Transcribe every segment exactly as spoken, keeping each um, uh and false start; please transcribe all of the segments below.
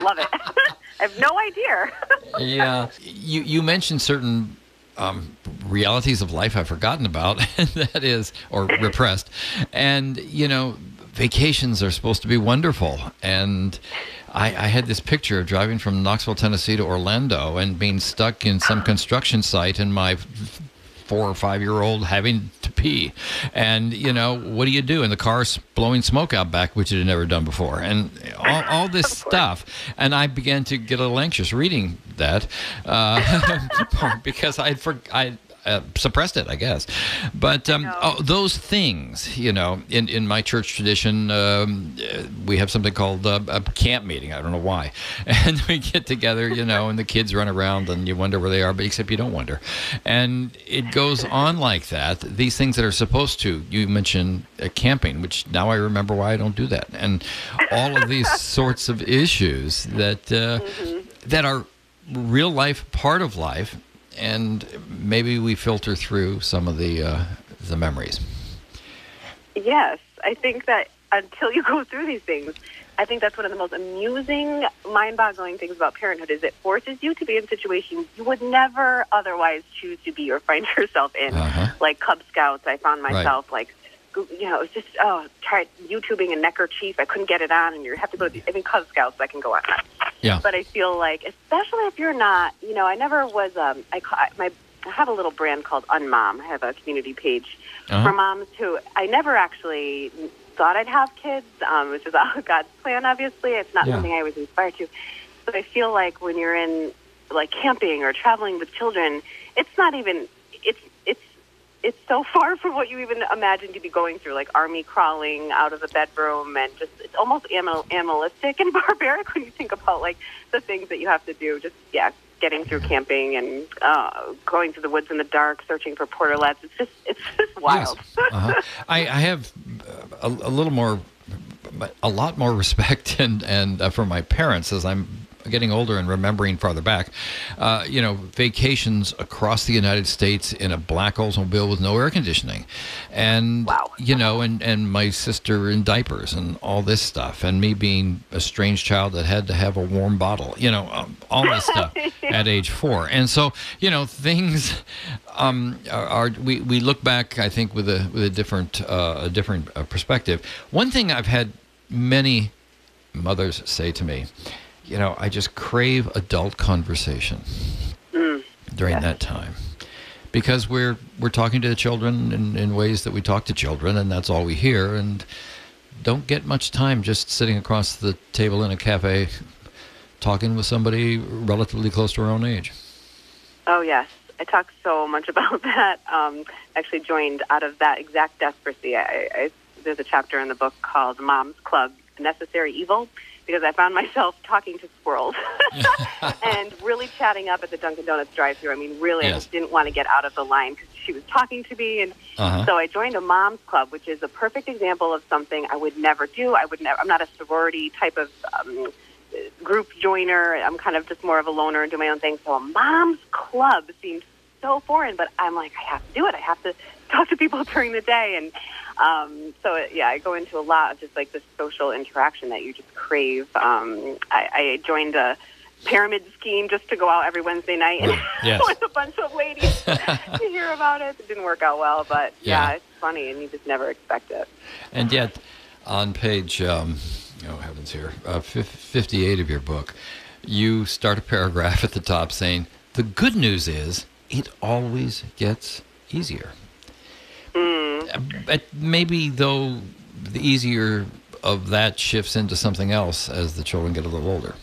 Love it. I have no idea. Yeah. You, you mentioned certain um, realities of life I've forgotten about, and that is, or repressed. And, you know, vacations are supposed to be wonderful. And I, I had this picture of driving from Knoxville, Tennessee to Orlando and being stuck in some construction site and my four or five year old having to pee. And, you know, what do you do? And the car's blowing smoke out back, which it had never done before. And all, all this stuff. And I began to get a little anxious reading that uh, because I had for, I uh, suppressed it, I guess. But um, No. oh, those things, you know, in, in my church tradition, um, we have something called uh, a camp meeting. I don't know why. And we get together, you know, and the kids run around and you wonder where they are, but except you don't wonder. And it goes on like that. These things that are supposed to, you mentioned uh, camping, which now I remember why I don't do that. And all of these sorts of issues that uh, mm-hmm. that are real life, part of life. And maybe we filter through some of the uh, the memories. Yes, I think that until you go through these things, I think that's one of the most amusing, mind-boggling things about parenthood is it forces you to be in situations you would never otherwise choose to be or find yourself in. Uh-huh. Like Cub Scouts, I found myself Right. like, you know, it was just, oh, try YouTubing a neckerchief. I couldn't get it on, and you have to go to, I mean, Cub Scouts, I can go on that. Yeah. But I feel like, especially if you're not, you know, I never was, um, I, ca- my, I have a little brand called Unmom. I have a community page Uh-huh. for moms who, I never actually thought I'd have kids, um, which is all God's plan, obviously. It's not Yeah. something I was inspired to. But I feel like when you're in, like, camping or traveling with children, it's not even, it's, it's, it's so far from what you even imagine to be going through, like army crawling out of the bedroom, and just it's almost animal, animalistic and barbaric when you think about like the things that you have to do. Just yeah, getting through camping and uh, going through the woods in the dark, searching for portalets. It's just it's just wild. Yes. Uh-huh. I, I have a, a little more, a lot more respect and and uh, for my parents as I'm getting older and remembering farther back, uh, you know, vacations across the United States in a black Oldsmobile with no air conditioning. And, Wow. you know, and, and my sister in diapers and all this stuff. And me being a strange child that had to have a warm bottle, you know, um, all this stuff at age four. And so, you know, things um, are, are we, we look back, I think, with a, with a different, uh, a different uh, perspective. One thing I've had many mothers say to me, you know, I just crave adult conversation Mm. during Yes. that time, because we're we're talking to the children in, in ways that we talk to children, and that's all we hear, and don't get much time just sitting across the table in a cafe talking with somebody relatively close to our own age. Oh, yes. I talk so much about that. Um, actually joined out of that exact desperacy. I, I, there's a chapter in the book called Mom's Club, Necessary Evil, because I found myself talking to squirrels and really chatting up at the Dunkin' Donuts drive-thru. I mean, really, Yes. I just didn't want to get out of the line because she was talking to me. And Uh-huh. so I joined a Mom's Club, which is a perfect example of something I would never do. I would never, I'm not a sorority type of um, group joiner. I'm kind of just more of a loner and do my own thing. So a Mom's Club seems so foreign, but I'm like, I have to do it. I have to talk to people during the day. And um, so, yeah, I go into a lot of just like this social interaction that you just crave. Um, I, I joined a pyramid scheme just to go out every Wednesday night and Yes. with a bunch of ladies to hear about it. It didn't work out well, but yeah, Yeah. it's funny, and you just never expect it. And yet, on page, um, oh heavens here, uh, fifty-eight of your book, you start a paragraph at the top saying, the good news is it always gets easier. Mm. But maybe, though, the easier of that shifts into something else as the children get a little older.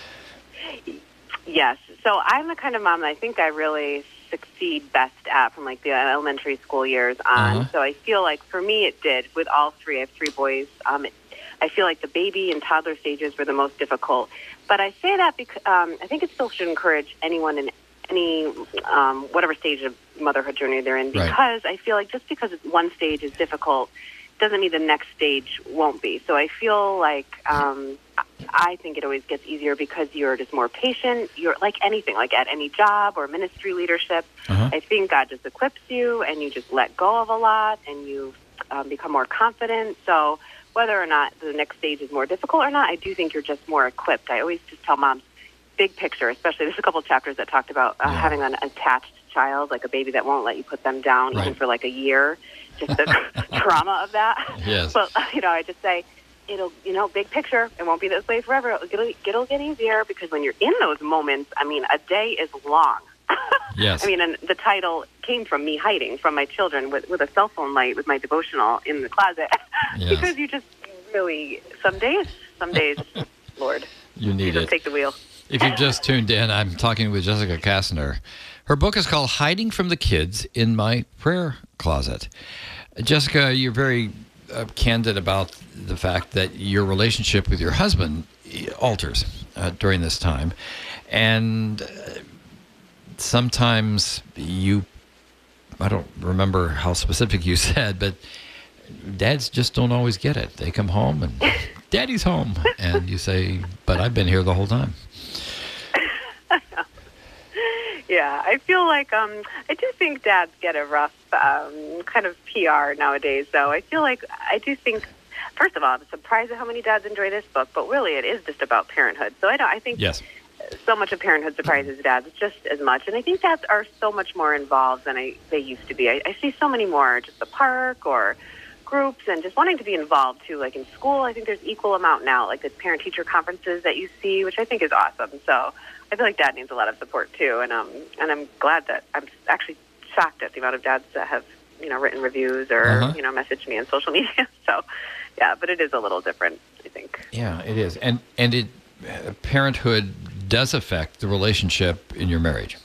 Yes. So I'm the kind of mom that I think I really succeed best at from like the elementary school years on. Uh-huh. So I feel like for me it did with all three. I have three boys. Um, it, I feel like the baby and toddler stages were the most difficult. But I say that because um, I think it still should encourage anyone in any um, whatever stage of motherhood journey they're in, Right. because I feel like just because one stage is difficult doesn't mean the next stage won't be. So I feel like um, I think it always gets easier because you're just more patient. You're like anything, like at any job or ministry leadership. Uh-huh. I think God just equips you, and you just let go of a lot, and you um, become more confident. So whether or not the next stage is more difficult or not, I do think you're just more equipped. I always just tell moms, big picture, especially there's a couple of chapters that talked about uh, Yeah. having an attached child, like a baby that won't let you put them down Right. even for like a year, just the trauma of that. Yes. But, you know, I just say, it'll, you know, big picture, it won't be this way forever. It'll get, it'll get easier because when you're in those moments, I mean, a day is long. Yes. I mean, and the title came from me hiding from my children with, with a cell phone light with my devotional in the closet. Yes. Because you just really, some days, some days, Lord, You need Jesus, it. take the wheel. If you've just tuned in, I'm talking with Jessica Kastner. Her book is called Hiding from the Kids in My Prayer Closet. Jessica, you're very uh, candid about the fact that your relationship with your husband alters uh, during this time. And uh, sometimes you, I don't remember how specific you said, but dads just don't always get it. They come home and Daddy's home. And you say, but I've been here the whole time. Yeah, I feel like um, I do think dads get a rough um, kind of P R nowadays, though. I feel like I do think, first of all, I'm surprised at how many dads enjoy this book, but really it is just about parenthood. So I don't, I think Yes. so much of parenthood surprises dads just as much. And I think dads are so much more involved than I, they used to be. I, I see so many more, just the park or groups and just wanting to be involved, too. Like in school, I think there's equal amount now, like the parent-teacher conferences that you see, which I think is awesome. So I feel like dad needs a lot of support, too. And um, and I'm glad that I'm actually shocked at the amount of dads that have, you know, written reviews or, Uh-huh. you know, messaged me on social media. So, yeah, but it is a little different, I think. Yeah, it is. And, and it uh, parenthood does affect the relationship in your marriage.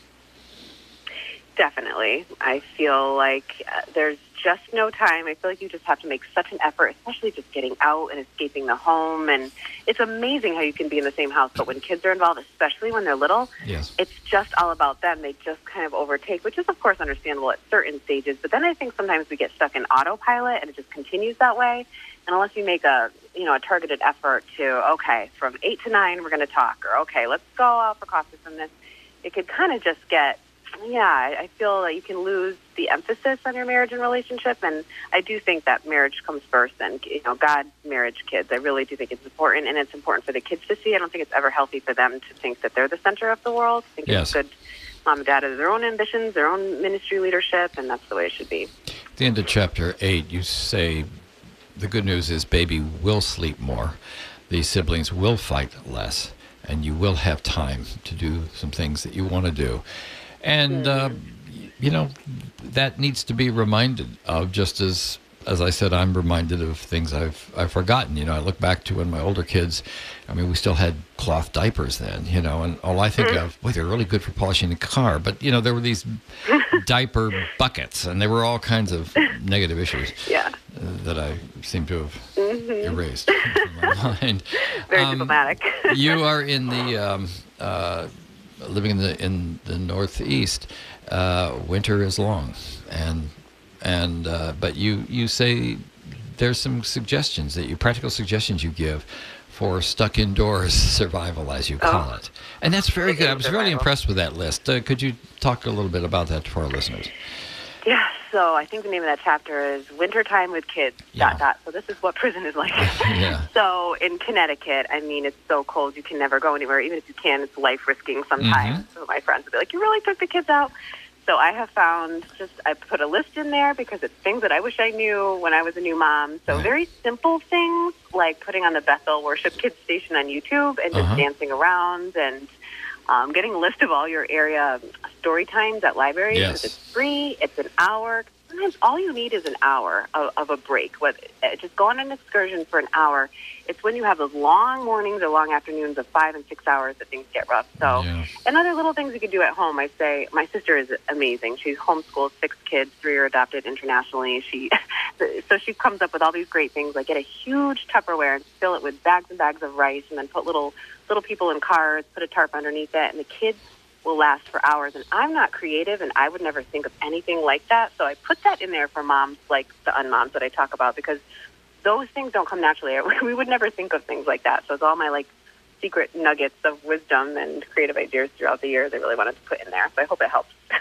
Definitely. I feel like uh, there's just no time. I feel like you just have to make such an effort, especially just getting out and escaping the home. And it's amazing how you can be in the same house, but when kids are involved, especially when they're little, Yes. it's just all about them. They just kind of overtake, which is, of course, understandable at certain stages. But then I think sometimes we get stuck in autopilot, and it just continues that way. And unless you make a, you know, a targeted effort to, okay, from eight to nine, we're going to talk, or okay, let's go out for coffee from this, it could kind of just get, yeah, I I feel that you can lose the emphasis on your marriage and relationship. And I do think that marriage comes first, and, you know, God, marriage, kids. I really do think it's important, and it's important for the kids to see. I don't think it's ever healthy for them to think that they're the center of the world. I think Yes. it's good. Mom and dad have their own ambitions, their own ministry leadership, and that's the way it should be. At the end of chapter eight, you say the good news is baby will sleep more. The siblings will fight less, and you will have time to do some things that you want to do. And, uh, you know, that needs to be reminded of, just as, as I said, I'm reminded of things I've I've forgotten. You know, I look back to when my older kids, I mean, we still had cloth diapers then, you know, and all I think of, boy, they're really good for polishing the car. But, you know, there were these diaper buckets, and there were all kinds of negative issues Yeah. uh, that I seem to have erased from my mind. Very Um, diplomatic. You are in the um, uh, living in the in the Northeast. Uh, winter is long, and and uh, but you you say there's some suggestions that you practical suggestions you give for stuck indoors survival, as you call Oh. it, and that's very good. I was really Survival. impressed with that list. Uh, could you talk a little bit about that for our listeners? Yeah, so I think the name of that chapter is Wintertime with Kids, Yeah. dot, dot. So this is what prison is like. Yeah. So in Connecticut, I mean, it's so cold you can never go anywhere. Even if you can, it's life-risking sometimes. Mm-hmm. So my friends will be like, you really took the kids out? So I have found just, I put a list in there because it's things that I wish I knew when I was a new mom. So Right. very simple things like putting on the Bethel Worship Kids Station on YouTube and just Uh-huh. dancing around and um, getting a list of all your area story times at libraries. Yes. It's free. It's an hour. Sometimes all you need is an hour of, of a break. What, uh, just go on an excursion for an hour. It's when you have those long mornings or long afternoons of five and six hours that things get rough. So, Yeah. and other little things you can do at home. I say my sister is amazing. She's homeschooled six kids, three are adopted internationally. She, so she comes up with all these great things, like get a huge Tupperware and fill it with bags and bags of rice, and then put little little people in cars, put a tarp underneath it, and the kids will last for hours. And I'm not creative, and I would never think of anything like that. So I put that in there for moms like the unmoms that I talk about, because those things don't come naturally. We would never think of things like that. So it's all my like secret nuggets of wisdom and creative ideas throughout the years I really wanted to put in there. So I hope it helps.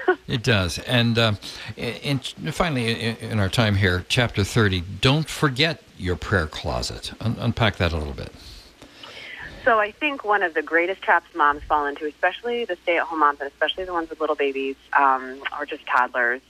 It does. And uh, in, in, finally, in, in our time here, chapter thirty, don't forget your prayer closet. Un- unpack that a little bit. So I think one of the greatest traps moms fall into, especially the stay-at-home moms, and especially the ones with little babies um, or just toddlers,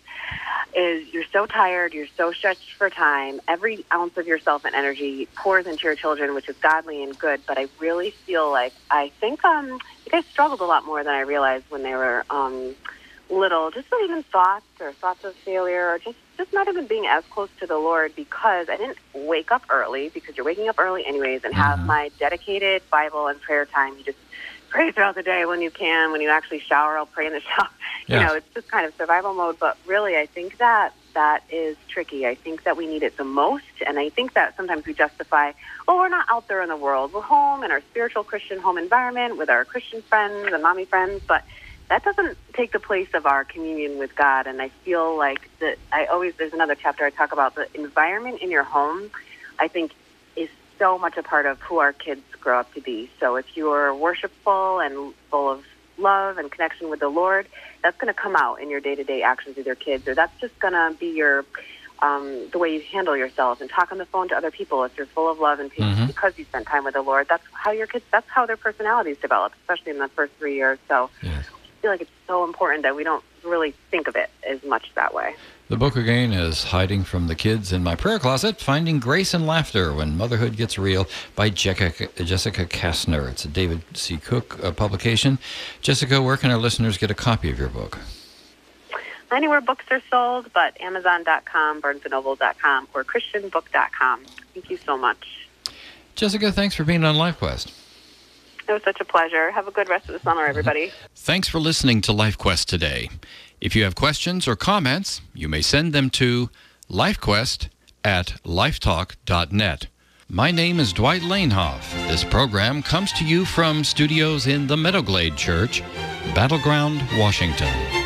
is you're so tired, you're so stretched for time. Every ounce of yourself and energy pours into your children, which is godly and good. But I really feel like I think um, I think I struggled a lot more than I realized when they were um, little. Just with even thoughts or thoughts of failure, or just just not even being as close to the Lord, because I didn't wake up early, because you're waking up early anyways, and have mm-hmm. my dedicated Bible and prayer time. You just pray throughout the day when you can. When you actually shower, I'll pray in the shower. You Yeah. know, it's just kind of survival mode. But really, I think that that is tricky. I think that we need it the most. And I think that sometimes we justify, oh, we're not out there in the world. We're home in our spiritual Christian home environment with our Christian friends and mommy friends. But that doesn't take the place of our communion with God. And I feel like that I always, there's another chapter I talk about the environment in your home, I think, is so much a part of who our kids grow up to be. So if you're worshipful and full of love and connection with the Lord, that's going to come out in your day-to-day actions with your kids, or that's just going to be your um, the way you handle yourself and talk on the phone to other people. If you're full of love and peace mm-hmm. because you spend time with the Lord, that's how your kids, that's how their personalities develop, especially in the first three years. So Yes. I feel like it's so important that we don't really think of it as much that way. The book again is Hiding from the Kids in My Prayer Closet, Finding Grace and Laughter When Motherhood Gets Real by Jessica, Jessica Kastner. It's a David C. Cook uh, publication. Jessica, where can our listeners get a copy of your book? Anywhere books are sold, but Amazon dot com, Barnes and Noble dot com, or Christian Book dot com. Thank you so much. Jessica, thanks for being on LifeQuest. It was such a pleasure. Have a good rest of the summer, everybody. Thanks for listening to LifeQuest today. If you have questions or comments, you may send them to LifeQuest at lifetalk dot net. My name is Dwight Lanehoff. This program comes to you from studios in the Meadowglade Church, Battleground, Washington.